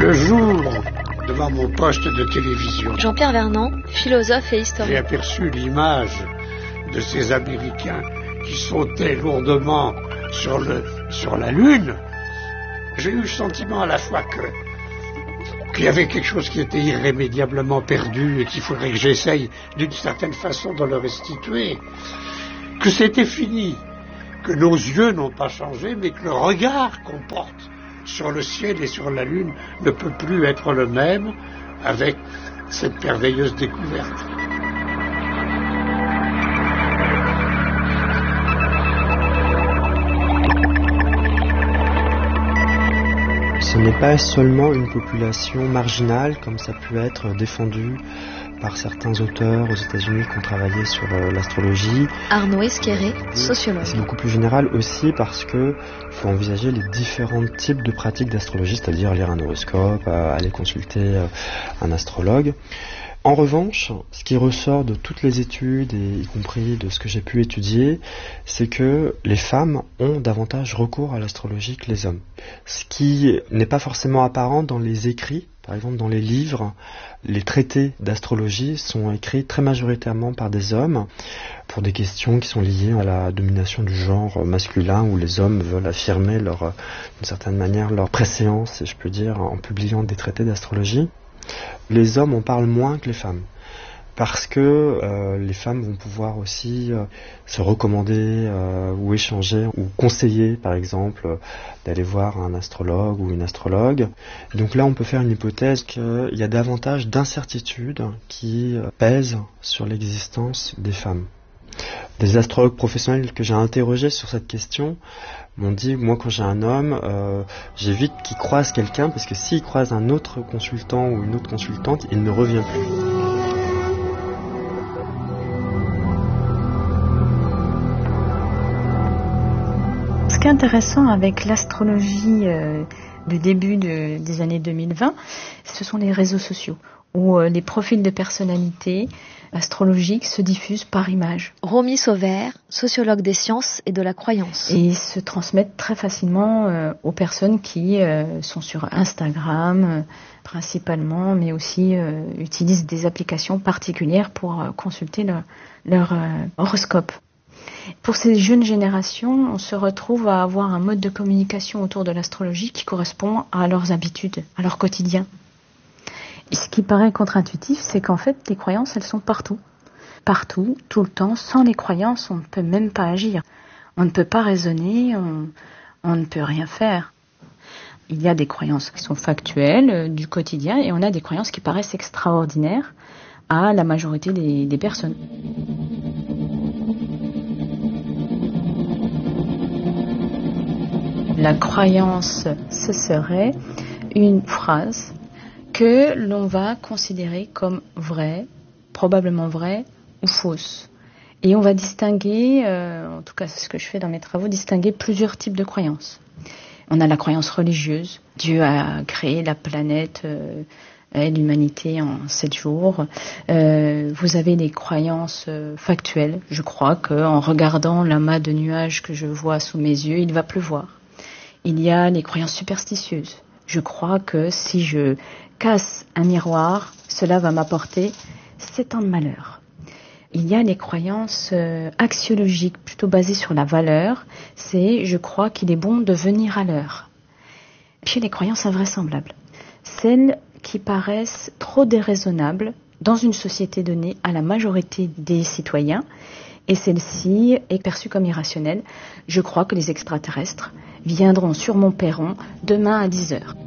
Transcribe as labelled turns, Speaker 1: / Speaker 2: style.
Speaker 1: Le jour, devant mon poste de télévision,
Speaker 2: Jean-Pierre Vernant, philosophe et
Speaker 1: j'ai
Speaker 2: historien.
Speaker 1: aperçu l'image de ces Américains qui sautaient lourdement sur la Lune. J'ai eu le sentiment à la fois qu'il y avait quelque chose qui était irrémédiablement perdu et qu'il faudrait que j'essaye d'une certaine façon de le restituer, que c'était fini, que nos yeux n'ont pas changé, mais que le regard qu'on porte sur le ciel et sur la Lune ne peut plus être le même avec cette merveilleuse découverte.
Speaker 3: Ce n'est pas seulement une population marginale, comme ça peut être défendu par certains auteurs aux États-Unis qui ont travaillé sur l'astrologie.
Speaker 2: Arnaud Esqueré, sociologue.
Speaker 3: C'est beaucoup plus général aussi parce que faut envisager les différents types de pratiques d'astrologie, c'est-à-dire lire un horoscope, aller consulter un astrologue. En revanche, ce qui ressort de toutes les études, et y compris de ce que j'ai pu étudier, c'est que les femmes ont davantage recours à l'astrologie que les hommes. Ce qui n'est pas forcément apparent dans les écrits. Par exemple, dans les livres, les traités d'astrologie sont écrits très majoritairement par des hommes pour des questions qui sont liées à la domination du genre masculin, où les hommes veulent affirmer d'une certaine manière leur préséance, si je peux dire, en publiant des traités d'astrologie. Les hommes en parlent moins que les femmes, parce que les femmes vont pouvoir aussi se recommander ou échanger ou conseiller, par exemple, d'aller voir un astrologue ou une astrologue. Donc là, on peut faire une hypothèse qu'il y a davantage d'incertitudes qui pèsent sur l'existence des femmes. Des astrologues professionnels que j'ai interrogés sur cette question m'ont dit, moi quand j'ai un homme, j'évite qu'il croise quelqu'un, parce que s'il croise un autre consultant ou une autre consultante, il ne revient plus.
Speaker 4: Ce qui est intéressant avec l'astrologie du début des années 2020, ce sont les réseaux sociaux, où les profils de personnalité astrologiques se diffusent par image.
Speaker 2: Romy Sauvert, sociologue des sciences et de la croyance.
Speaker 4: Et se transmettent très facilement aux personnes qui sont sur Instagram principalement, mais aussi utilisent des applications particulières pour consulter leur horoscope. Pour ces jeunes générations, on se retrouve à avoir un mode de communication autour de l'astrologie qui correspond à leurs habitudes, à leur quotidien. Et ce qui paraît contre-intuitif, c'est qu'en fait, les croyances, elles sont partout. Partout, tout le temps. Sans les croyances, on ne peut même pas agir. On ne peut pas raisonner, on ne peut rien faire. Il y a des croyances qui sont factuelles, du quotidien, et on a des croyances qui paraissent extraordinaires à la majorité des personnes. La croyance, ce serait une phrase que l'on va considérer comme vraie, probablement vraie ou fausse. Et on va distinguer, en tout cas c'est ce que je fais dans mes travaux, distinguer plusieurs types de croyances. On a la croyance religieuse. Dieu a créé la planète et l'humanité en 7 jours. Vous avez les croyances factuelles. Je crois qu'en regardant l'amas de nuages que je vois sous mes yeux, il va pleuvoir. Il y a les croyances superstitieuses. Je crois que si je casse un miroir, cela va m'apporter 7 ans de malheur. Il y a les croyances axiologiques, plutôt basées sur la valeur. C'est je crois qu'il est bon de venir à l'heure. Puis les croyances invraisemblables. Celles qui paraissent trop déraisonnables dans une société donnée à la majorité des citoyens. Et celle-ci est perçue comme irrationnelle. Je crois que les extraterrestres viendront sur mon perron demain à 10h.